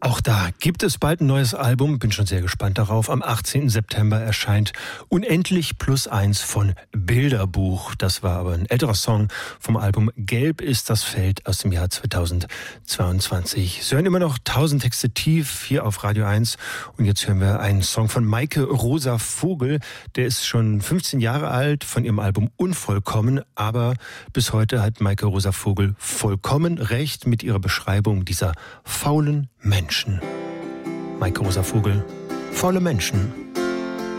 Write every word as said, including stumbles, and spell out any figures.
Auch da gibt es bald ein neues Album, bin schon sehr gespannt darauf. Am achtzehnten September erscheint Unendlich plus eins von Bilderbuch. Das war aber ein älterer Song vom Album Gelb ist das Feld aus dem Jahr zweitausendzweiundzwanzig. Sie hören immer noch tausend Texte tief hier auf Radio eins und jetzt hören wir einen Song von Maike Rosa Vogel. Der ist schon fünfzehn Jahre alt, von ihrem Album Unvollkommen, aber bis heute hat Maike Rosa Vogel vollkommen recht mit ihrer Beschreibung dieser faulen Menschen. Maike Rosa Vogel, faule Menschen.